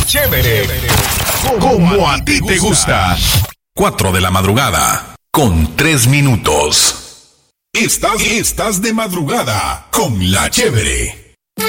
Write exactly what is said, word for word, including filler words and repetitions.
Chévere. Como a ti te gusta. Cuatro de la madrugada, con tres minutos. Estás, estás de madrugada con La Chévere.